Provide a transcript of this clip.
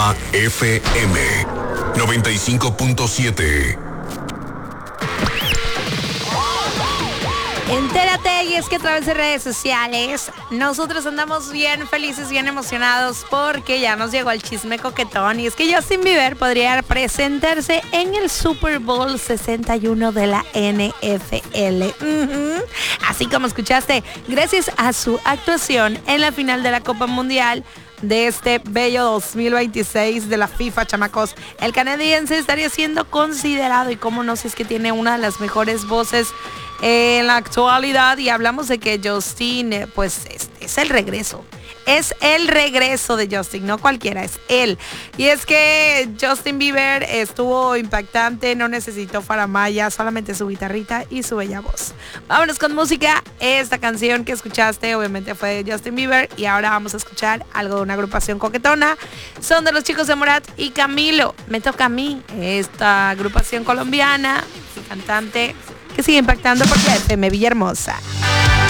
Exa FM 95.7. Entérate, y es que a través de redes sociales nosotros andamos bien felices, bien emocionados porque ya nos llegó el chisme coquetón, y es que Justin Bieber podría presentarse en el Super Bowl 61 de la NFL. Así como escuchaste, gracias a su actuación en la final de la Copa Mundial de este bello 2026 de la FIFA, chamacos, el canadiense estaría siendo considerado, y cómo no, si es que tiene una de las mejores voces en la actualidad. Y hablamos de que Justin, pues es el regreso. Es el regreso de Justin, no cualquiera, es él. Y es que Justin Bieber estuvo impactante, no necesitó faramaya, solamente su guitarrita y su bella voz. Vámonos con música. Esta canción que escuchaste obviamente fue de Justin Bieber, y ahora vamos a escuchar algo de una agrupación coquetona. Son de los chicos de Morat y Camilo. Me toca a mí, esta agrupación colombiana y cantante que sigue impactando por FM Villahermosa.